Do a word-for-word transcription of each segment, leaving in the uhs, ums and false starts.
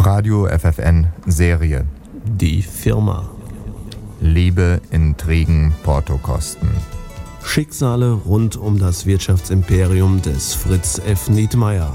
Radio F F N Serie Die Firma. Liebe, Intrigen, Portokosten. Schicksale rund um das Wirtschaftsimperium des Fritz F. Nietmeyer.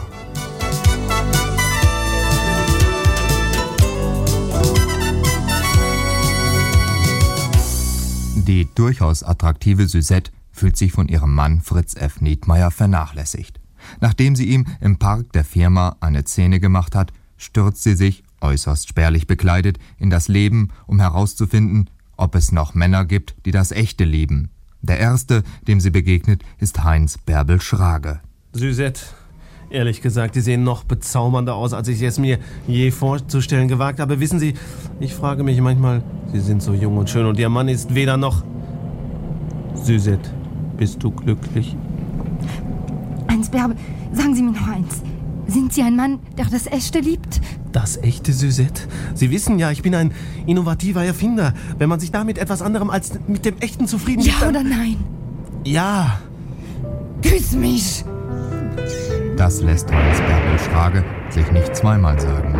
Die durchaus attraktive Suzette fühlt sich von ihrem Mann Fritz F. Nietmeyer vernachlässigt. Nachdem sie ihm im Park der Firma eine Szene gemacht hat, stürzt sie sich, äußerst spärlich bekleidet, in das Leben, um herauszufinden, ob es noch Männer gibt, die das Echte lieben. Der erste, dem sie begegnet, ist Heinz Bärbel Schrage. Suzette, ehrlich gesagt, die sehen noch bezaubernder aus, als ich es mir je vorzustellen gewagt habe. Wissen Sie, ich frage mich manchmal, Sie sind so jung und schön und Ihr Mann ist weder noch... Suzette, bist du glücklich? Heinz Bärbel, sagen Sie mir noch eins. Sind Sie ein Mann, der das Echte liebt? Das Echte, Suzette? Sie wissen ja, ich bin ein innovativer Erfinder. Wenn man sich da mit etwas anderem als mit dem Echten zufrieden gibt... Ja oder nein? Ja. Küss mich! Das lässt Heinz Bärbel Schrage sich nicht zweimal sagen.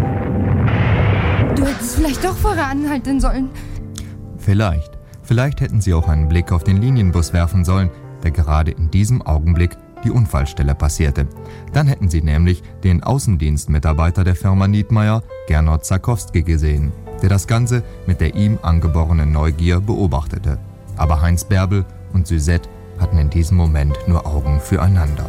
Du hättest vielleicht doch vorher anhalten sollen. Vielleicht. Vielleicht hätten sie auch einen Blick auf den Linienbus werfen sollen, der gerade in diesem Augenblick die Unfallstelle passierte. Dann hätten sie nämlich den Außendienstmitarbeiter der Firma Nietmeyer, Gernot Zakowski, gesehen, der das Ganze mit der ihm angeborenen Neugier beobachtete. Aber Heinz Bärbel und Suzette hatten in diesem Moment nur Augen füreinander.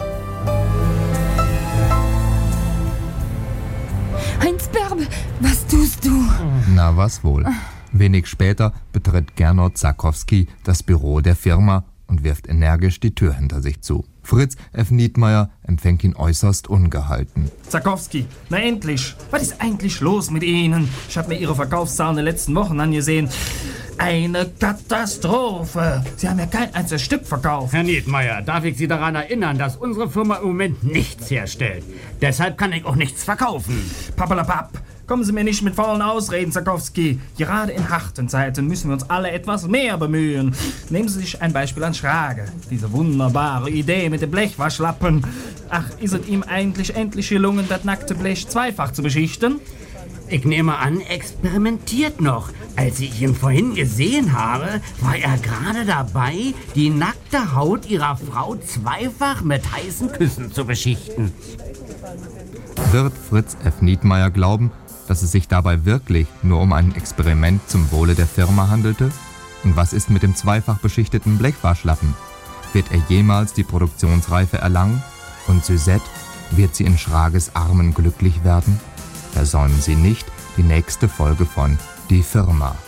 Heinz Bärbel, was tust du? Na, was wohl. Wenig später betritt Gernot Zakowski das Büro der Firma und wirft energisch die Tür hinter sich zu. Fritz F. Nietmeyer empfängt ihn äußerst ungehalten. Zakowski, na endlich! Was ist eigentlich los mit Ihnen? Ich habe mir Ihre Verkaufszahlen in den letzten Wochen angesehen. Eine Katastrophe! Sie haben ja kein einziges Stück verkauft. Herr Nietmeyer, darf ich Sie daran erinnern, dass unsere Firma im Moment nichts herstellt. Deshalb kann ich auch nichts verkaufen. Pappalapapp! Kommen Sie mir nicht mit faulen Ausreden, Zakowski. Gerade in harten Zeiten müssen wir uns alle etwas mehr bemühen. Nehmen Sie sich ein Beispiel an Schrage. Diese wunderbare Idee mit dem Blechwaschlappen. Ach, ist es ihm eigentlich endlich gelungen, das nackte Blech zweifach zu beschichten? Ich nehme an, experimentiert noch. Als ich ihn vorhin gesehen habe, war er gerade dabei, die nackte Haut Ihrer Frau zweifach mit heißen Küssen zu beschichten. Wird Fritz F. Nietmeyer glauben, dass es sich dabei wirklich nur um ein Experiment zum Wohle der Firma handelte? Und was ist mit dem zweifach beschichteten Blechwaschlappen? Wird er jemals die Produktionsreife erlangen? Und Suzette, wird sie in Schrages Armen glücklich werden? Versäumen Sie nicht die nächste Folge von Die Firma.